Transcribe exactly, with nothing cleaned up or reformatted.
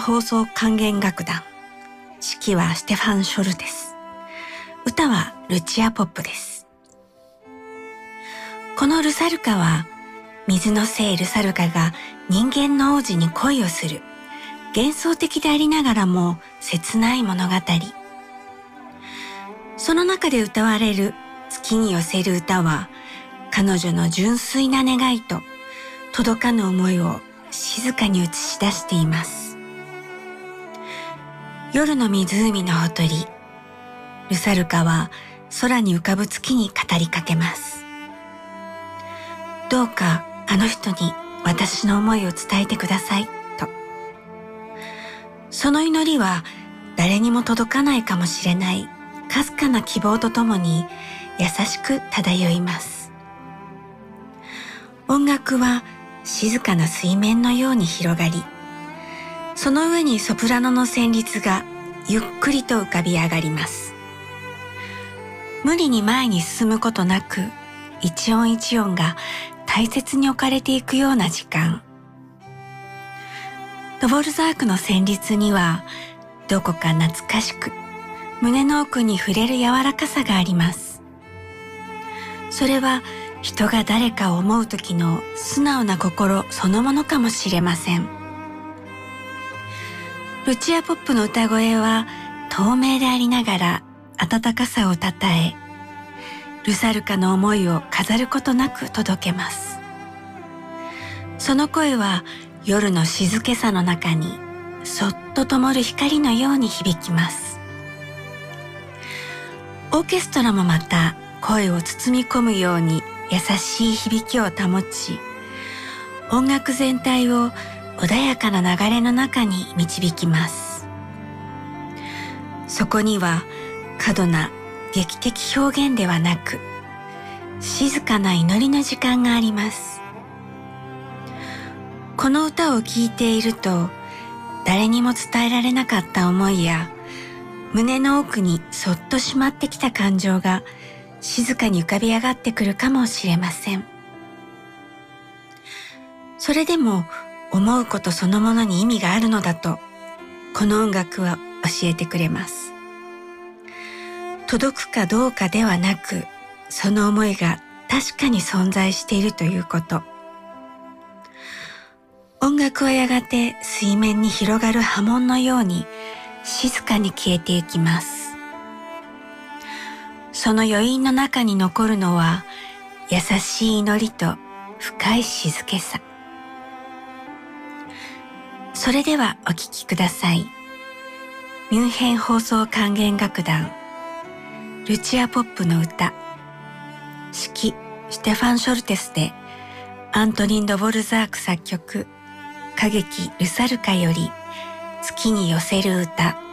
放送管弦楽団。指揮はステファン・ショルテス。歌はルチア・ポップです。このルサルカは、水の精ルサルカが人間の王子に恋をする、幻想的でありながらも切ない物語。その中で歌われる月に寄せる歌は、彼女の純粋な願いと届かぬ思いを静かに映し出しています。夜の湖のほとり、ルサルカは空に浮かぶ月に語りかけます。どうかあの人に私の思いを伝えてくださいと。その祈りは誰にも届かないかもしれないかすかな希望とともに優しく漂います。音楽は静かな水面のように広がり、その上にソプラノの旋律がゆっくりと浮かび上がります。無理に前に進むことなく、一音一音が大切に置かれていくような時間。ドボルザークの旋律には、どこか懐かしく、胸の奥に触れる柔らかさがあります。それは人が誰かを思う時の素直な心そのものかもしれません。ルチア・ポップの歌声は透明でありながら温かさをたたえ、ルサルカの思いを飾ることなく届けます。その声は夜の静けさの中にそっと灯る光のように響きます。オーケストラもまた声を包み込むように優しい響きを保ち、音楽全体を穏やかな流れの中に導きます。そこには過度な劇的表現ではなく、静かな祈りの時間があります。この歌を聴いていると、誰にも伝えられなかった思いや、胸の奥にそっとしまってきた感情が静かに浮かび上がってくるかもしれません。それでも思うことそのものに意味があるのだと、この音楽は教えてくれます。届くかどうかではなく、その思いが確かに存在しているということ。音楽はやがて水面に広がる波紋のように静かに消えていきます。その余韻の中に残るのは優しい祈りと深い静けさ。それではお聴きください。ミュンヘン放送管弦楽団ルチア・ポップの歌、指揮ステファン・ショルテスでアントニン・ドボルザーク作曲、歌劇ルサルカより月に寄せる歌。